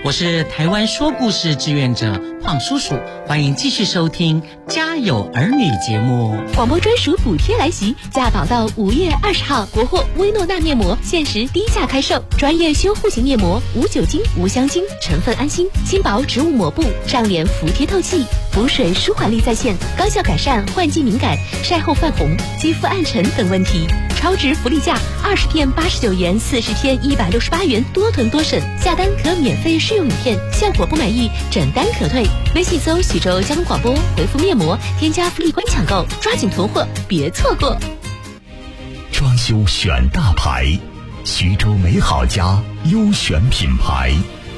我是台湾说故事志愿者胖叔叔，欢迎继续收听《家有儿女》节目。 广播专属补贴来袭，价保到5月20号，国货薇诺娜面膜限时低价开售，专业修护型面膜，无酒精、无香精，成分安心，轻薄植物抹布，上脸服帖透气，补水舒缓力在线，高效改善换季敏感、晒后泛红、肌肤暗沉等问题。超值福利价，20片89元，40片168元，多囤多省，下单可免费试用影片，效果不满意整单可退。微信搜徐州交通广播，回复面膜，添加福利关抢购，抓紧囤货，别错过。 装修选大牌，徐州美好家优选品牌。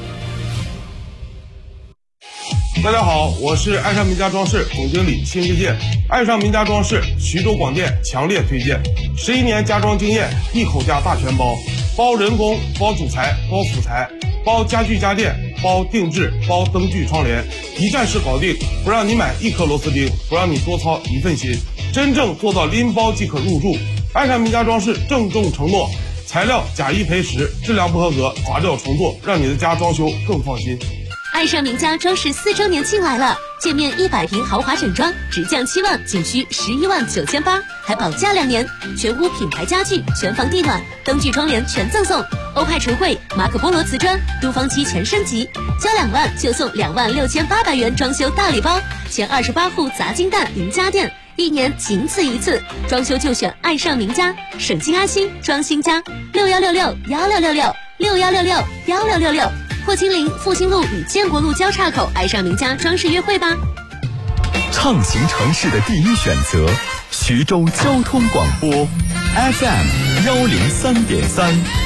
大家好，我是爱上名家装饰总经理辛志健。爱上名家装饰，徐州广电强烈推荐，11年家装经验，一口价大全包，包人工，包主材，包辅材，包家具家电，包定制，包灯具窗帘，一站式搞定，不让你买1颗螺丝钉，不让你多操1份心，真正做到拎包即可入住。爱上名家装饰郑重承诺，材料假一赔10，质量不合格砸掉重做，让你的家装修更放心。 爱上名家装饰4周年庆来了，建面100平豪华整装直降7万，仅需11万9800，还保价2年，全屋品牌家具，全房地暖，灯具窗帘全赠送，欧派橱柜、马可波罗瓷砖、都方漆全升级，交2万就送26800元装修大礼包，前28户砸金蛋赢家电，1年仅此一次，装修就选爱上名家，省心安心装新家，6166166661661666，霍金陵复兴路与建国路交叉口，爱上名家装饰约会吧。 畅行城市的第一选择，徐州交通广播 FM103.3。